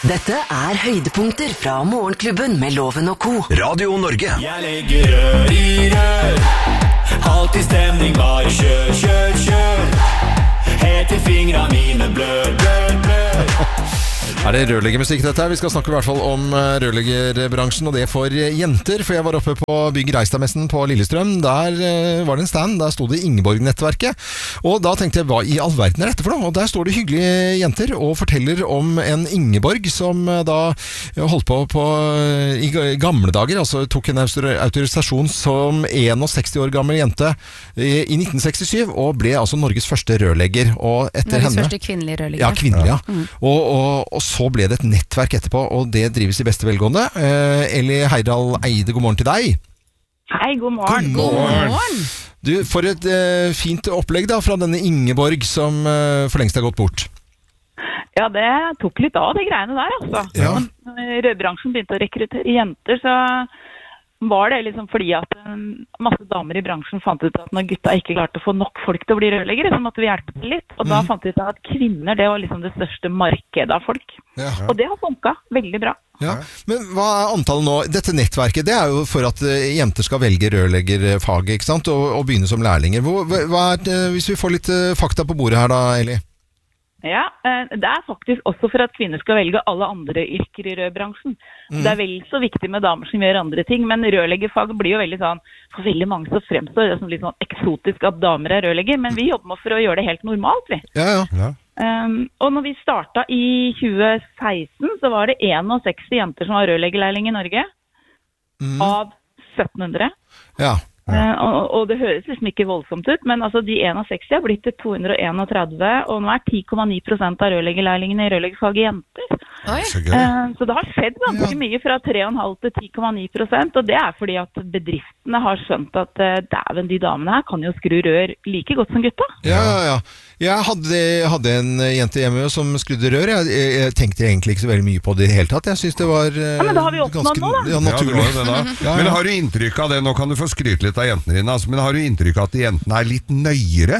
Dette høydepunkter fra Morgenklubben med Loven og Co. Radio Norge. Jeg legger rør i rør. Alltid stemning, bare kjør, kjør, kjør. Helt til fingrene mine blør, blør, blør. Det rørleggermusikk dette her? Vi skal snakke i hvert fall om rørleggerbransjen, og det for jenter. For jeg var oppe på Bygg Reistad-messen på Lillestrøm. Der var det en stand, der stod det Ingeborg-nettverket. Og da tenkte jeg, hva i all verden dette for noe? Og der står det hyggelige jenter og forteller om en Ingeborg som da holdt på i gamle dager, altså tok en autorisasjon som 61 år gammel jente i 1967, og ble altså Norges første rørlegger. Og etter Norges henne... første kvinnelige rørlegger. Ja, kvinnelig, ja. Og så ble det et nettverk etterpå, og det drives i beste velgående. Eli Heidal Eide, god morgen til deg. Hei, god morgen. God morgen. Du, for et fint opplegg da, fra denne Ingeborg som for lengst har gått bort. Ja, det tok litt av de greiene der, altså. Ja. Når rødbransjen begynte å rekruttere jenter, så var det liksom fordi at masse damer i bransjen fant ut at når gutta ikke klarte å få nok folk til å bli rørleggere, så måtte vi hjelpe til litt. Og da fant vi ut at kvinner, det var liksom det største markedet av folk. Ja. Og det har funket veldig bra. Ja. Men hva antallet nå? Dette nettverket, det jo for at jenter skal velge rørleggerfaget, ikke sant? Og begynne som lærlinger. Hvis vi får litt fakta på bordet her da, Eli? Ja, det faktisk også for at kvinner skal velge alle andre yrker i rørbransjen. Det vel så viktig med damer som gjør andre ting, men rørleggerfaget blir jo veldig sånn, for veldig mange så fremstår det som litt sånn eksotisk at damer rørlegger, men vi jobber med for å gjøre det helt normalt, vi. Ja. Og når vi startet i 2016, så var det 61 jenter som var rørleggerlærling i Norge, av 1700. Ja. Og det høres liksom ikke voldsomt ut, men altså de 61 har blitt til 231, og nå 10,9% av rørleggerlærlingene i rørleggerfaget jenter. Så det har skjedd ganske mye fra 3,5 til 10,9%, og det fordi at bedriftene har skjønt at dæven, de damene her kan jo skru rør like godt som gutta. Ja. Jeg hadde en jente hjemme som skrudde rør. Jeg tenkte egentlig ikke så veldig mye på det i det hele tatt. Jeg synes det var men da har vi oppnådd nå, da. Naturlig. Men har du inntrykk av det, nå kan du få skryte litt av jentene dine, altså, men har du inntrykk av at jentene litt nøyere?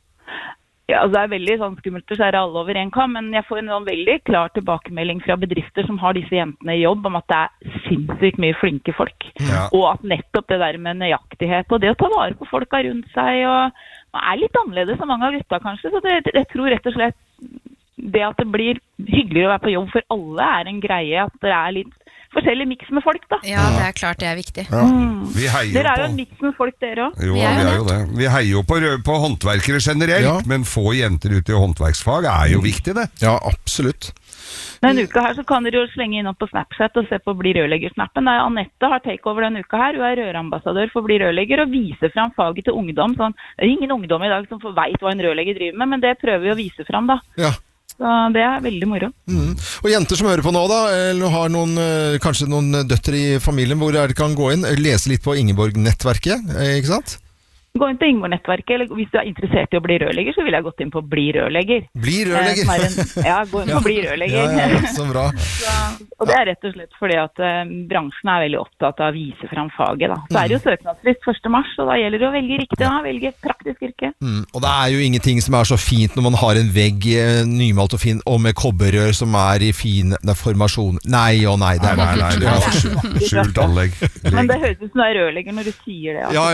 Ja, altså det veldig sånn skummelt å skjære alle over en kam, men jeg får en veldig klar tilbakemelding fra bedrifter som har disse jentene i jobb om at det sinnssykt mye flinke folk. Ja. Og at nettopp det der med nøyaktighet og det å ta vare på folka rundt seg, og man litt annerledes enn mange av gutta kanskje, så jeg tror rett og slett det at det blir hyggeligere å være på jobb for alle en greie, at det litt forskjellig miks med folk da. Ja, det klart det viktig. Ja. Vi heier dere jo en miks med folk, dere også. Jo, vi jo det. Vi heier jo på håndverkere generelt, men få jenter ut i håndverksfag jo viktig det. Ja, absolutt. Denne uka her så kan dere jo slenge inn opp på Snapchat og se på Bli rørlegger-snappen. Anette har takeover denne uka her. Hun rørambassadør for Bli rørlegger og viser frem faget til ungdom. Sånn, det ingen ungdom i dag som vet hva en rørlegger driver med, men det prøver vi å vise frem da. Ja. Så det veldig moro. Og jenter som hører på nå da, eller har kanskje noen døtre i familien, hvor det kan gå inn, lese litt på Ingeborg-nettverket, ikke sant? Gå inn til Ingeborg-nettverket, eller hvis du interessert i å bli rørlegger, så vil jeg gått inn på Bli rørlegger. Bli rørlegger? Gå inn på Bli rørlegger. Ja, så bra. Og det rett og slett fordi at bransjen veldig opptatt av å vise frem faget da. Så det jo søknadsfrist 1. mars, og da gjelder det å velge riktig da, velge praktisk yrke. Og det jo ingenting som så fint når man har en vegg nymalt og fin, og med kobberrør som i fin formasjon. Nei, det Nei. Skjult anlegg. Men det høres ut som du rørlegger når du sier det. Ja.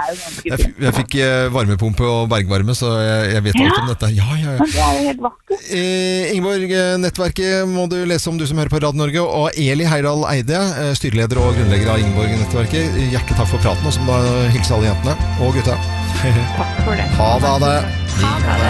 Jeg fikk varmepumpe og bergvarme, så jeg vet alt om dette. Ja. Men det jo helt vakkert. Ingeborg-nettverket må du lese om, du som hører på Radio Norge, og Eli Heidal Eide, styreleder og grunnlegger av Ingeborg-nettverket. Hjertelig takk for praten, og som da hilser alle jentene og gutta. Takk for det. Ha det. Ha det.